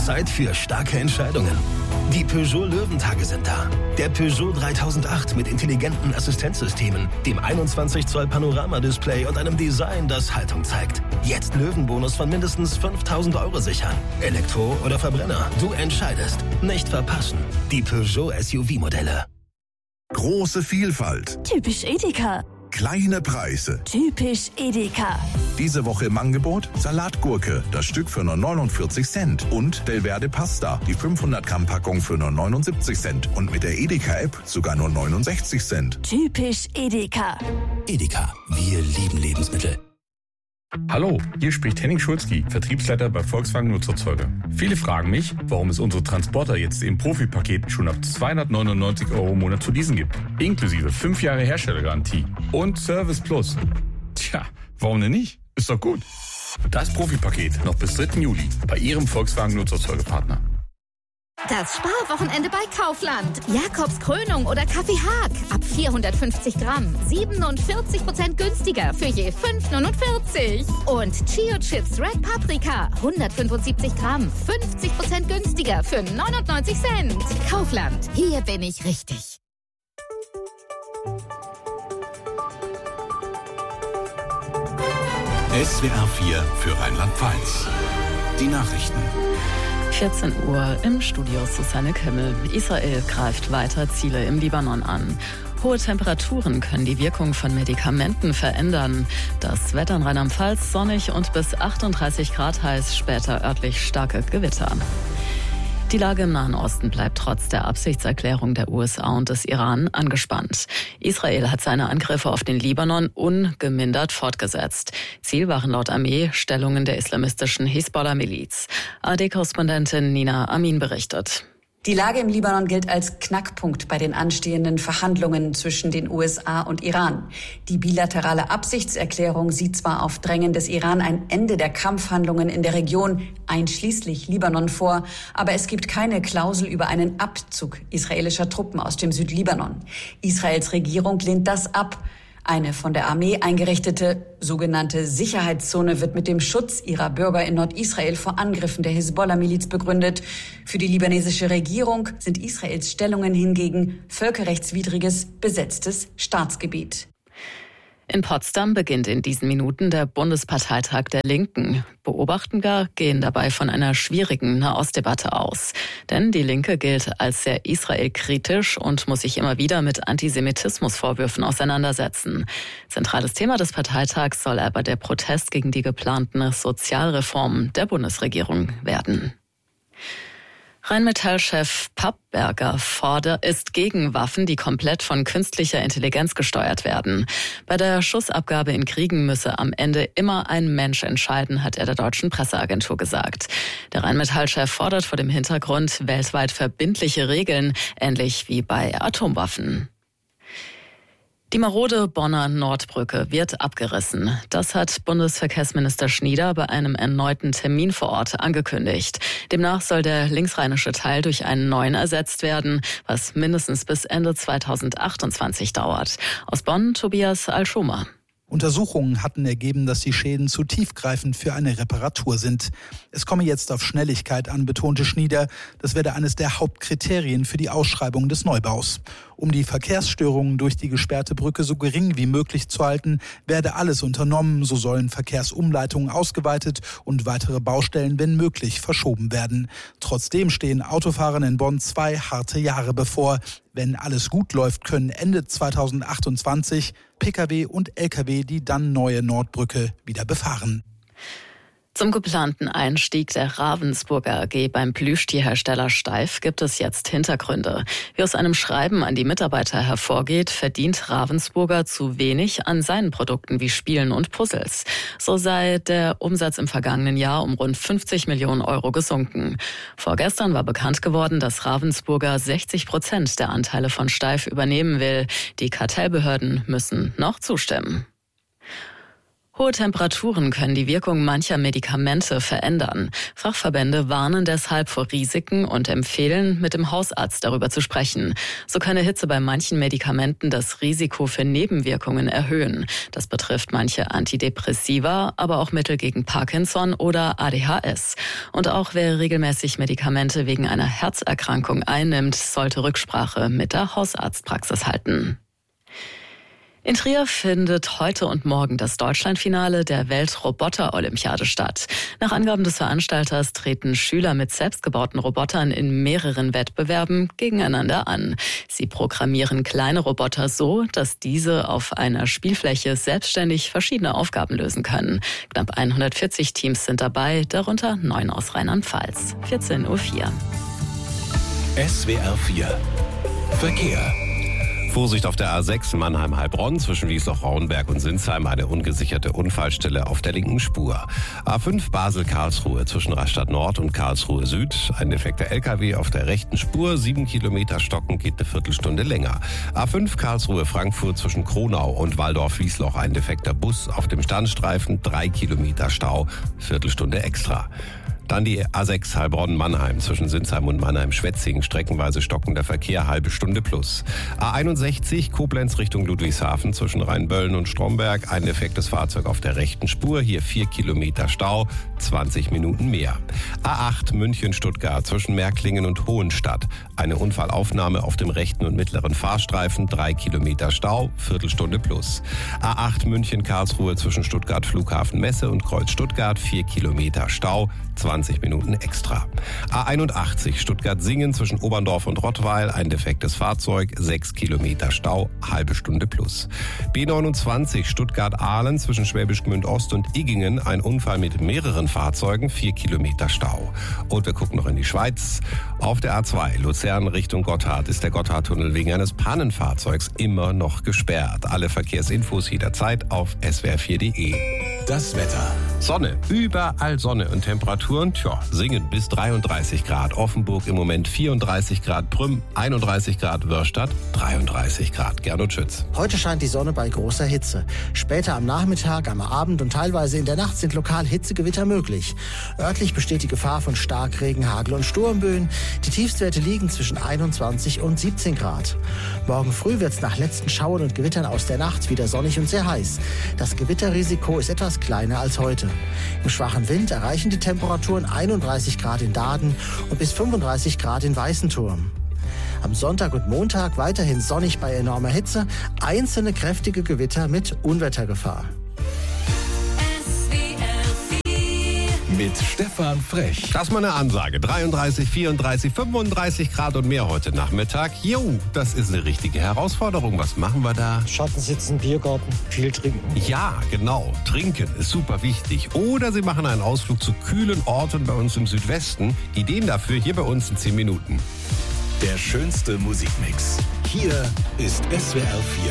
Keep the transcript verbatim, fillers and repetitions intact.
Zeit für starke Entscheidungen. Die Peugeot Löwentage sind da. Der Peugeot dreitausendacht mit intelligenten Assistenzsystemen, dem einundzwanzig Zoll Panoramadisplay und einem Design, das Haltung zeigt. Jetzt Löwenbonus von mindestens fünftausend Euro sichern. Elektro oder Verbrenner, du entscheidest. Nicht verpassen. Die Peugeot S U V-Modelle. Große Vielfalt. Typisch Edeka. Kleine Preise. Typisch Edeka. Diese Woche im Angebot Salatgurke, das Stück für nur neunundvierzig Cent. Und Delverde Pasta, die fünfhundert Gramm Packung für nur neunundsiebzig Cent. Und mit der Edeka-App sogar nur neunundsechzig Cent. Typisch Edeka. Edeka, wir lieben Lebensmittel. Hallo, hier spricht Henning Schulzki, Vertriebsleiter bei Volkswagen Nutzerzeuger. Viele fragen mich, warum es unsere Transporter jetzt im Profipaket schon ab zweihundertneunundneunzig Euro im Monat zu leasen gibt. Inklusive fünf Jahre Herstellergarantie und Service Plus. Tja, warum denn nicht? Ist doch gut. Das Profipaket noch bis dritten Juli bei Ihrem Volkswagen Nutzerzeugerpartner. Das Sparwochenende bei Kaufland. Jakobs Krönung oder Kaffee Haag. Ab vierhundertfünfzig Gramm. siebenundvierzig Prozent günstiger für je fünf neunundvierzig. Und Chio Chips Red Paprika. hundertfünfundsiebzig Gramm. fünfzig Prozent günstiger für neunundneunzig Cent. Kaufland. Hier bin ich richtig. S W R vier für Rheinland-Pfalz. Die Nachrichten. vierzehn Uhr im Studio Susanne Kimmel. Israel greift weiter Ziele im Libanon an. Hohe Temperaturen können die Wirkung von Medikamenten verändern. Das Wetter in Rheinland-Pfalz sonnig und bis achtunddreißig Grad heiß, später örtlich starke Gewitter. Die Lage im Nahen Osten bleibt trotz der Absichtserklärung der U S A und des Iran angespannt. Israel hat seine Angriffe auf den Libanon ungemindert fortgesetzt. Ziel waren laut Armee Stellungen der islamistischen Hisbollah-Miliz. A R D-Korrespondentin Nina Amin berichtet. Die Lage im Libanon gilt als Knackpunkt bei den anstehenden Verhandlungen zwischen den U S A und Iran. Die bilaterale Absichtserklärung sieht zwar auf Drängen des Iran ein Ende der Kampfhandlungen in der Region, einschließlich Libanon, vor, aber es gibt keine Klausel über einen Abzug israelischer Truppen aus dem Südlibanon. Israels Regierung lehnt das ab. Eine von der Armee eingerichtete sogenannte Sicherheitszone wird mit dem Schutz ihrer Bürger in Nordisrael vor Angriffen der Hisbollah-Miliz begründet. Für die libanesische Regierung sind Israels Stellungen hingegen völkerrechtswidriges, besetztes Staatsgebiet. In Potsdam beginnt in diesen Minuten der Bundesparteitag der Linken. Beobachtende gehen dabei von einer schwierigen Nahostdebatte aus. Denn die Linke gilt als sehr israelkritisch und muss sich immer wieder mit Antisemitismusvorwürfen auseinandersetzen. Zentrales Thema des Parteitags soll aber der Protest gegen die geplanten Sozialreformen der Bundesregierung werden. Rheinmetall-Chef Pappberger fordert, ist gegen Waffen, die komplett von künstlicher Intelligenz gesteuert werden. Bei der Schussabgabe in Kriegen müsse am Ende immer ein Mensch entscheiden, hat er der deutschen Presseagentur gesagt. Der Rheinmetall-Chef fordert vor dem Hintergrund weltweit verbindliche Regeln, ähnlich wie bei Atomwaffen. Die marode Bonner Nordbrücke wird abgerissen. Das hat Bundesverkehrsminister Schnieder bei einem erneuten Termin vor Ort angekündigt. Demnach soll der linksrheinische Teil durch einen neuen ersetzt werden, was mindestens bis Ende zweitausendachtundzwanzig dauert. Aus Bonn, Tobias Alschumer. Untersuchungen hatten ergeben, dass die Schäden zu tiefgreifend für eine Reparatur sind. Es komme jetzt auf Schnelligkeit an, betonte Schnieder. Das werde eines der Hauptkriterien für die Ausschreibung des Neubaus. Um die Verkehrsstörungen durch die gesperrte Brücke so gering wie möglich zu halten, werde alles unternommen. So sollen Verkehrsumleitungen ausgeweitet und weitere Baustellen, wenn möglich, verschoben werden. Trotzdem stehen Autofahrern in Bonn zwei harte Jahre bevor. Wenn alles gut läuft, können Ende zweitausendachtundzwanzig Pkw und Lkw die dann neue Nordbrücke wieder befahren. Zum geplanten Einstieg der Ravensburger A G beim Plüschtierhersteller Steiff gibt es jetzt Hintergründe. Wie aus einem Schreiben an die Mitarbeiter hervorgeht, verdient Ravensburger zu wenig an seinen Produkten wie Spielen und Puzzles. So sei der Umsatz im vergangenen Jahr um rund fünfzig Millionen Euro gesunken. Vorgestern war bekannt geworden, dass Ravensburger sechzig Prozent der Anteile von Steiff übernehmen will. Die Kartellbehörden müssen noch zustimmen. Hohe Temperaturen können die Wirkung mancher Medikamente verändern. Fachverbände warnen deshalb vor Risiken und empfehlen, mit dem Hausarzt darüber zu sprechen. So könne Hitze bei manchen Medikamenten das Risiko für Nebenwirkungen erhöhen. Das betrifft manche Antidepressiva, aber auch Mittel gegen Parkinson oder A D H S. Und auch wer regelmäßig Medikamente wegen einer Herzerkrankung einnimmt, sollte Rücksprache mit der Hausarztpraxis halten. In Trier findet heute und morgen das Deutschlandfinale der Weltroboter-Olympiade statt. Nach Angaben des Veranstalters treten Schüler mit selbstgebauten Robotern in mehreren Wettbewerben gegeneinander an. Sie programmieren kleine Roboter so, dass diese auf einer Spielfläche selbstständig verschiedene Aufgaben lösen können. Knapp hundertvierzig Teams sind dabei, darunter neun aus Rheinland-Pfalz. vierzehn Uhr vier. S W R vier Verkehr. Vorsicht auf der A sechs Mannheim-Heilbronn zwischen Wiesloch-Rauenberg und Sinsheim, eine ungesicherte Unfallstelle auf der linken Spur. A fünf Basel-Karlsruhe zwischen Rastatt Nord und Karlsruhe Süd, ein defekter L K W auf der rechten Spur, sieben Kilometer stocken, geht eine Viertelstunde länger. A fünf Karlsruhe-Frankfurt zwischen Kronau und Waldorf-Wiesloch, ein defekter Bus auf dem Standstreifen, drei Kilometer Stau, Viertelstunde extra. Dann die A sechs Heilbronn-Mannheim zwischen Sinsheim und Mannheim-Schwetzing, streckenweise stockender Verkehr, halbe Stunde plus. A einundsechzig Koblenz Richtung Ludwigshafen zwischen Rheinböllen und Stromberg, ein defektes Fahrzeug auf der rechten Spur, hier vier Kilometer Stau, zwanzig Minuten mehr. A acht München-Stuttgart zwischen Märklingen und Hohenstadt, eine Unfallaufnahme auf dem rechten und mittleren Fahrstreifen, drei Kilometer Stau, Viertelstunde plus. A acht München-Karlsruhe zwischen Stuttgart Flughafen Messe und Kreuz Stuttgart, vier Kilometer Stau, zwanzig Minuten extra. A einundachtzig Stuttgart-Singen zwischen Oberndorf und Rottweil, ein defektes Fahrzeug, sechs Kilometer Stau, halbe Stunde plus. B neunundzwanzig Stuttgart-Ahlen zwischen Schwäbisch Gmünd Ost und Iggingen, ein Unfall mit mehreren Fahrzeugen, vier Kilometer Stau. Und wir gucken noch in die Schweiz. Auf der A zwei Luzern Richtung Gotthard ist der Gotthardtunnel wegen eines Pannenfahrzeugs immer noch gesperrt. Alle Verkehrsinfos jederzeit auf S W R vier Punkt de. Das Wetter. Sonne, überall Sonne und Temperaturen, tja, Singen bis dreiunddreißig Grad, Offenburg im Moment vierunddreißig Grad, Prüm einunddreißig Grad, Wörstadt dreiunddreißig Grad. Gernot Schütz. Heute scheint die Sonne bei großer Hitze. Später am Nachmittag, am Abend und teilweise in der Nacht sind lokal Hitzegewitter möglich. Örtlich besteht die Gefahr von Starkregen, Hagel und Sturmböen. Die Tiefstwerte liegen zwischen einundzwanzig und siebzehn Grad. Morgen früh wird es nach letzten Schauern und Gewittern aus der Nacht wieder sonnig und sehr heiß. Das Gewitterrisiko ist etwas kleiner als heute. Im schwachen Wind erreichen die Temperaturen einunddreißig Grad in Daaden und bis fünfunddreißig Grad in Weißenturm. Am Sonntag und Montag weiterhin sonnig bei enormer Hitze, einzelne kräftige Gewitter mit Unwettergefahr. Mit Stefan Frech. Das ist mal eine Ansage. dreiunddreißig, vierunddreißig, fünfunddreißig Grad und mehr heute Nachmittag. Jo, das ist eine richtige Herausforderung. Was machen wir da? Schatten sitzen, Biergarten, viel trinken. Ja, genau. Trinken ist super wichtig. Oder Sie machen einen Ausflug zu kühlen Orten bei uns im Südwesten. Ideen dafür hier bei uns in zehn Minuten. Der schönste Musikmix. Hier ist S W R vier